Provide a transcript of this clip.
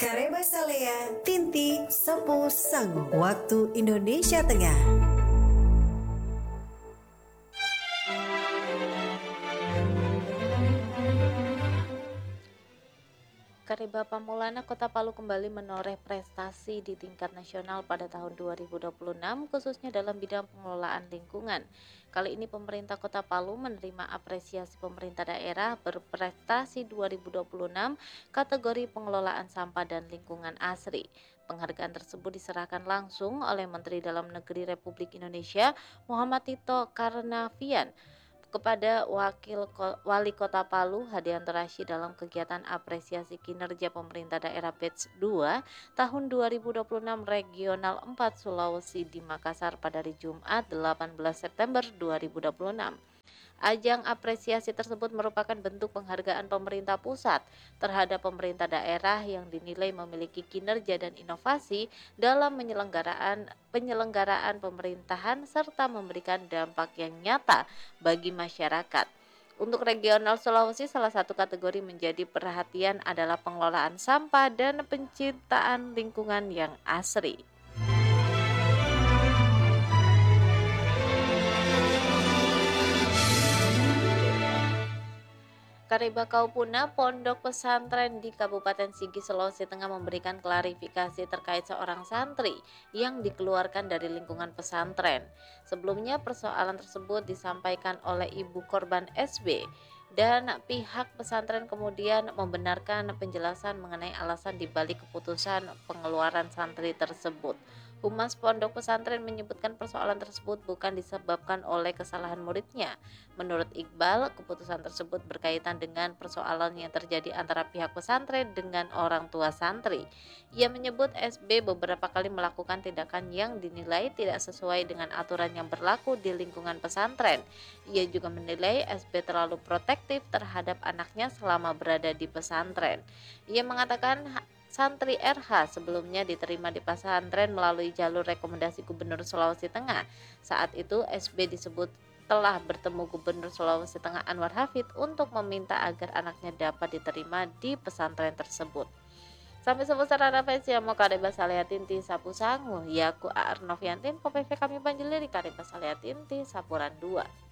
Kareba Salea, Tinti, Sapu Sangu. Waktu Indonesia Tengah. Kareba Pamulana Kota Palu kembali menoreh prestasi di tingkat nasional pada tahun 2026 khususnya dalam bidang pengelolaan lingkungan. Kali ini pemerintah Kota Palu menerima apresiasi pemerintah daerah berprestasi 2026 kategori pengelolaan sampah dan lingkungan asri. Penghargaan tersebut diserahkan langsung oleh Menteri Dalam Negeri Republik Indonesia Muhammad Tito Karnavian kepada Wali Kota Palu Hadianto Rasyid dalam kegiatan apresiasi kinerja pemerintah daerah Batch 2 tahun 2026 Regional 4 Sulawesi di Makassar pada hari Jumat 18 September 2026. Ajang apresiasi tersebut merupakan bentuk penghargaan pemerintah pusat terhadap pemerintah daerah yang dinilai memiliki kinerja dan inovasi dalam penyelenggaraan pemerintahan serta memberikan dampak yang nyata bagi masyarakat. Untuk regional Sulawesi, salah satu kategori menjadi perhatian adalah pengelolaan sampah dan penciptaan lingkungan yang asri. Kareba Kaupuna, pondok pesantren di Kabupaten Sigi, Sulawesi Tengah memberikan klarifikasi terkait seorang santri yang dikeluarkan dari lingkungan pesantren. Sebelumnya persoalan tersebut disampaikan oleh ibu korban SB dan pihak pesantren kemudian membenarkan penjelasan mengenai alasan dibalik keputusan pengeluaran santri tersebut. Humas pondok pesantren menyebutkan persoalan tersebut bukan disebabkan oleh kesalahan muridnya. Menurut Iqbal, keputusan tersebut berkaitan dengan persoalan yang terjadi antara pihak pesantren dengan orang tua santri. Ia menyebut SB beberapa kali melakukan tindakan yang dinilai tidak sesuai dengan aturan yang berlaku di lingkungan pesantren. Ia juga menilai SB terlalu protektif terhadap anaknya selama berada di pesantren. Ia mengatakan santri RH sebelumnya diterima di pesantren melalui jalur rekomendasi Gubernur Sulawesi Tengah. Saat itu SB disebut telah bertemu Gubernur Sulawesi Tengah Anwar Hafid untuk meminta agar anaknya dapat diterima di pesantren tersebut. Sampai sebesar referensi mau Kareba Salea Tinti Sapu Sangu Yaku Arnoviantin PPV kami Banjiliri Kareba Salea Tinti Sapuran 2.